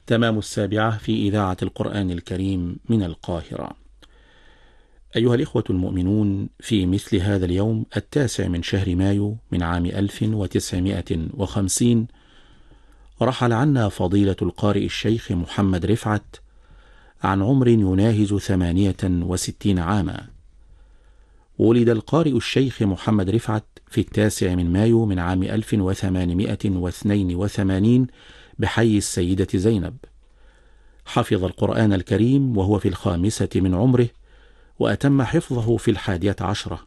تمام 7 في إذاعة القرآن الكريم من القاهرة. أيها الإخوة المؤمنون، في مثل هذا اليوم 9 من شهر مايو من عام 1950 رحل عنا فضيلة القارئ الشيخ محمد رفعت عن عمر يناهز 68 عاما. ولد القارئ الشيخ محمد رفعت في 9 من مايو من عام 1882 بحي السيدة زينب. حفظ القرآن الكريم وهو في 5 من عمره، وأتم حفظه في 11.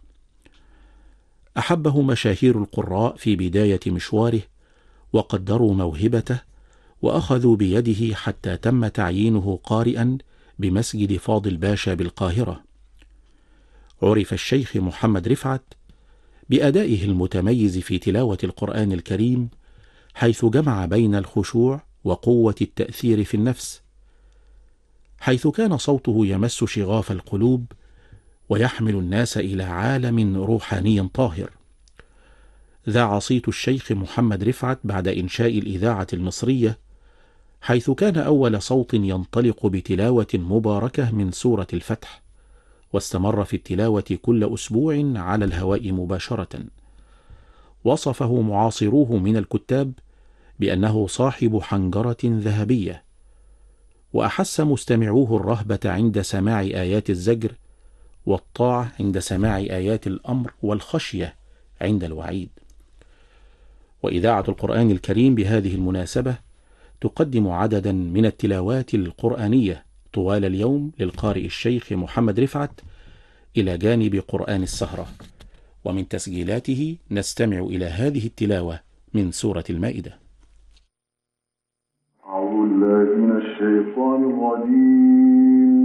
أحبه مشاهير القراء في بداية مشواره، وقدروا موهبته، وأخذوا بيده حتى تم تعيينه قارئا بمسجد فاضل باشا بالقاهرة. عرف الشيخ محمد رفعت بأدائه المتميز في تلاوة القرآن الكريم، حيث جمع بين الخشوع وقوة التأثير في النفس، حيث كان صوته يمس شغاف القلوب ويحمل الناس إلى عالم روحاني طاهر. ذاع صيت الشيخ محمد رفعت بعد إنشاء الإذاعة المصرية، حيث كان أول صوت ينطلق بتلاوة مباركة من سورة الفتح، واستمر في التلاوة كل أسبوع على الهواء مباشرة. وصفه معاصروه من الكتاب بأنه صاحب حنجرة ذهبية، وأحس مستمعوه الرهبة عند سماع آيات الزجر، والطاعة عند سماع آيات الأمر، والخشية عند الوعيد. وإذاعة القرآن الكريم بهذه المناسبة تقدم عددا من التلاوات القرآنية طوال اليوم للقارئ الشيخ محمد رفعت إلى جانب قرآن السهرة. ومن تسجيلاته نستمع إلى هذه التلاوة من سورة المائدة. أعوذ بالله من الشيطان الرجيم.